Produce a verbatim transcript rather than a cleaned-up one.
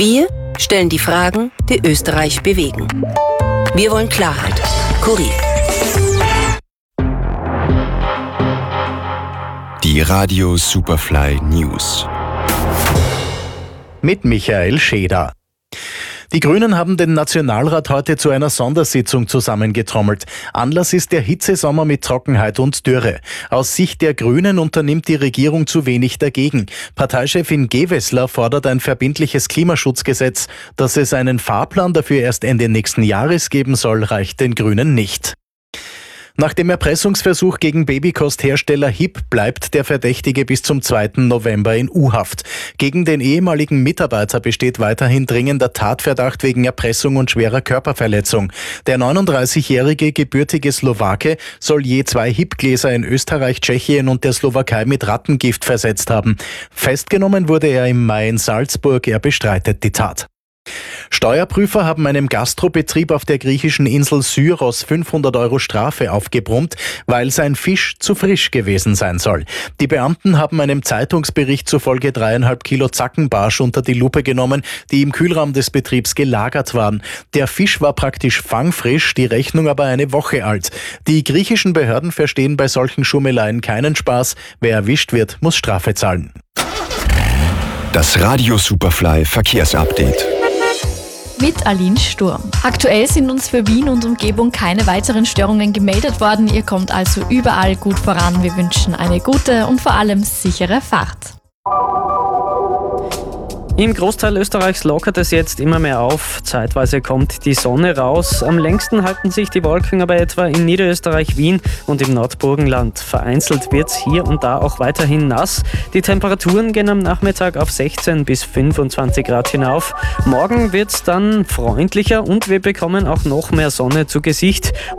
Wir stellen die Fragen, die Österreich bewegen. Wir wollen Klarheit. Kurier. Die Radio Superfly News. Mit Michael Scheder. Die Grünen haben den Nationalrat heute zu einer Sondersitzung zusammengetrommelt. Anlass ist der Hitzesommer mit Trockenheit und Dürre. Aus Sicht der Grünen unternimmt die Regierung zu wenig dagegen. Parteichefin Gewessler fordert ein verbindliches Klimaschutzgesetz. Dass es einen Fahrplan dafür erst Ende nächsten Jahres geben soll, reicht den Grünen nicht. Nach dem Erpressungsversuch gegen Babykosthersteller H I P bleibt der Verdächtige bis zum zweiten November in U-Haft. Gegen den ehemaligen Mitarbeiter besteht weiterhin dringender Tatverdacht wegen Erpressung und schwerer Körperverletzung. Der neununddreißigjährige gebürtige Slowake soll je zwei H I P-Gläser in Österreich, Tschechien und der Slowakei mit Rattengift versetzt haben. Festgenommen wurde er im Mai in Salzburg. Er bestreitet die Tat. Steuerprüfer haben einem Gastrobetrieb auf der griechischen Insel Syros fünfhundert Euro Strafe aufgebrummt, weil sein Fisch zu frisch gewesen sein soll. Die Beamten haben einem Zeitungsbericht zufolge dreieinhalb Kilo Zackenbarsch unter die Lupe genommen, die im Kühlraum des Betriebs gelagert waren. Der Fisch war praktisch fangfrisch, die Rechnung aber eine Woche alt. Die griechischen Behörden verstehen bei solchen Schummeleien keinen Spaß. Wer erwischt wird, muss Strafe zahlen. Das Radio Superfly Verkehrsupdate. Mit Aline Sturm. Aktuell sind uns für Wien und Umgebung keine weiteren Störungen gemeldet worden. Ihr kommt also überall gut voran. Wir wünschen eine gute und vor allem sichere Fahrt. Im Großteil Österreichs lockert es jetzt immer mehr auf. Zeitweise kommt die Sonne raus. Am längsten halten sich die Wolken aber etwa in Niederösterreich, Wien und im Nordburgenland. Vereinzelt wird es hier und da auch weiterhin nass. Die Temperaturen gehen am Nachmittag auf sechzehn bis fünfundzwanzig Grad hinauf. Morgen wird es dann freundlicher und wir bekommen auch noch mehr Sonne zu Gesicht.